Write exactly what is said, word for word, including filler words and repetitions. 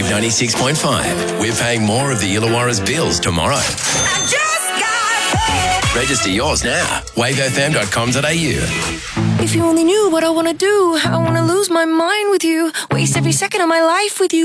Wave ninety-six point five. We're paying more of the Illawarra's bills tomorrow. I just got paid. Register yours now. wave f m dot com dot a u. If you only knew what I want to do, I want to lose my mind with you, waste every second of my life with you.